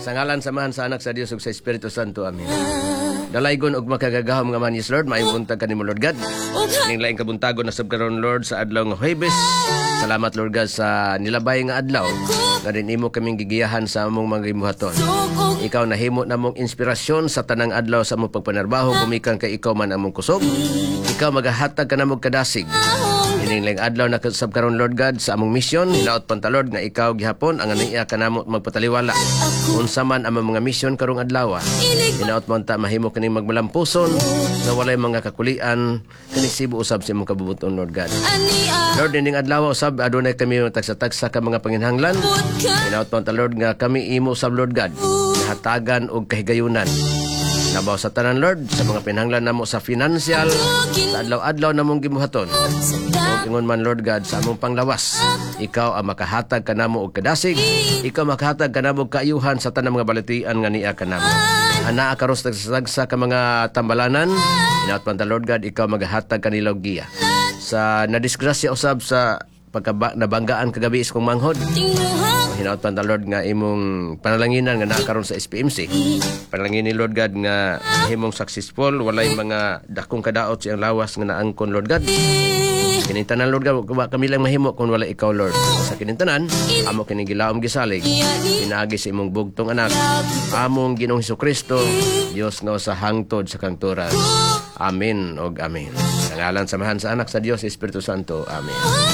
Sa ngalan samahan sa anak sa Dios ug sa Espiritu Santo. Amen. Dalaygon og makagagahom nga man, yes Lord, maibuntag kanimo Lord God. Ning laing kabuntagon na subkaron Lord sa adlaw nga Huwebes. Salamat Lord God sa nilabay nga adlaw nga din imo kaming gigiyahan sa among mga gibuhaton. Ikaw nahimo namong inspirasyon sa tanang adlaw sa among pagpanarbaho, gumikan kay ikaw man among kusog. Ikaw magahatag ka namong kadasig. Ining laing adlaw na subkaron Lord God sa among misyon, hinaot panta Lord nga ikaw gihapon ang aniya kanamo magpataliwala. Unsa man ang mga misyon karong adlaw. Hinaot mo ta mahimo kini magmalampuson na walay mga kakulian kani sibo usab sa imong kabubuton Lord God. Lord, ining adlaw usab adunay kami tagsa-tagsa ka mga panginhanglan. Hinaot mo ta Lord nga kami imo usab Lord God hatagan og kahigayunan. Nabaw sa tanan Lord sa mga pinhanglan namo sa financial sa adlaw-adlaw namong gibuhaton. Ug ingon man Lord God sa among panglawas, ikaw ang makahatag kanamo og kadasig, ikaw makahatag kanamo og kaayuhan sa tanang mga balitian nga niya kanamo. Ana karos tagsagsa ka mga tambalanan, hinaot man ta Lord God ikaw magahatag kanila og giya. Sa nadisgrasya usab sa nabanggaan kagabi is kong manghod. Hinaot pa Lord nga imong panalanginan nga nakaroon sa SPMC. Panalangin ni Lord God nga himong successful, walay mga dakong kadaot sa iyang lawas nga naangkon Lord God. Kinintanan Lord God, kami lang mahimo kung wala ikaw Lord. Sa kinintanan, amo kinigilaom gisalig. Pinagi sa imong bugtong anak, among Ginoong Hesukristo, Dios nga sa hangtod sa kangturan. Amen og amen. Sa ngalan samahan sa anak sa Dios, Espiritu Santo. Amen.